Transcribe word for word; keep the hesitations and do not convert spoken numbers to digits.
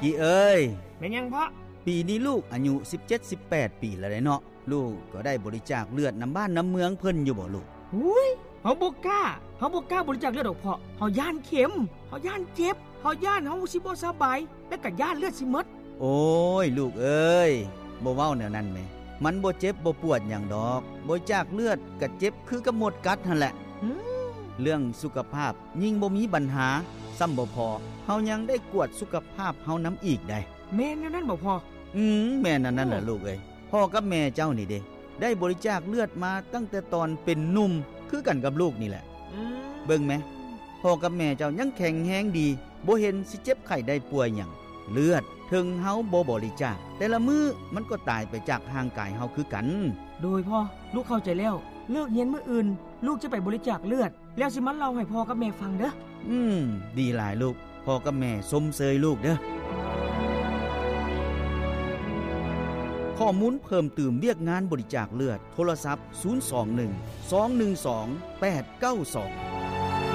กี้เอ้ยแม่นยังพ่อปีนี้ลูกอายุสิบเจ็ด สิบแปดปีแล้วเนาะลูกก็ได้บริจาคเลือดน้ำบ้านน้ำเมืองเพิ่นอยู่บ่ลูกอุ้ยเฮาบ่กล้าเฮาบ่กล้าบริจาคเลือดดอกพ่อเฮาย่านเข็มเฮาย่านเจ็บเฮาย่านเฮาสิบ่สบายและก็ย่านเลือดสิหมดโอ้ยลูกเอ้ยบ่เว้าแนวนั้นแหมมันบ่เจ็บบ่ปวดหยังดอกบริจาคเลือดก็เจ็บคือกับหมดกัดหั่นแหละเรื่องสุขภาพยิ่งบ่มีปัญหาซ้ำบ่พอเฮายังได้กวดสุขภาพเฮานำอีกได้แม่นแนวนั้นบ่พ่ออืมแม่นนั่นน่ะลูกเอ้ยพ่อกับแม่เจ้านี่เด้ได้บริจาคเลือดมาตั้งแต่ตอนเป็นหนุ่มคือกันกับลูกนี่แหละเบิ่งแม่พ่อกับแม่เจ้ายังแข็งแรงดีบ่เห็นสิเจ็บไข้ได้ป่วยหยังเลือดถึงเฮาบ่บริจาคแต่ละมื้อมันก็ตายไปจากร่างกายเฮาคือกันโดยพ่อลูกเข้าใจแล้วเลิกเรียนมื้ออื่นลูกจะไปบริจาคเลือดแล้วสิมาเล่าให้พ่อกับแม่ฟังเด้ออืมดีหลายลูกพ่อกับแม่สมเสยลูกเด้อข้อมูลเพิ่มเติมเรียกงานบริจาคเลือดโทรศัพท์ศูนย์ สอง หนึ่ง สอง หนึ่ง สอง แปด เก้า สอง